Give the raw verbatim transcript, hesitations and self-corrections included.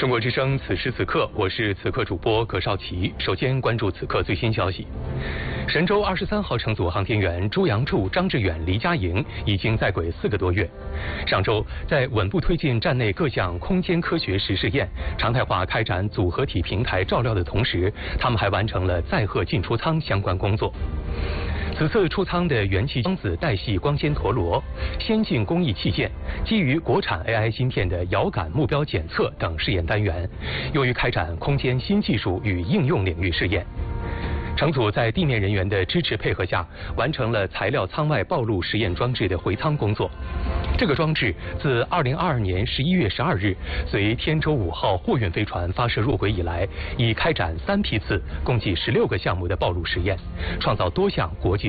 中国之声，此时此刻，我是此刻主播葛少奇。首先关注此刻最新消息：神舟二十三号乘组航天员朱杨柱、张志远、黎佳莹已经在轨四个多月。上周，在稳步推进站内各项空间科学实试验、常态化开展组合体平台照料的同时，他们还完成了载荷进出舱相关工作。此次出舱的元气光子带系光纤陀螺、先进工艺器件、基于国产 A I 芯片的遥感目标检测等试验单元，用于开展空间新技术与应用领域试验。乘组在地面人员的支持配合下，完成了材料舱外暴露实验装置的回舱工作。这个装置自二零二二年十一月十二日随天舟五号货运飞船发射入轨以来，已开展三批次，共计十六个项目的暴露实验，创造多项国际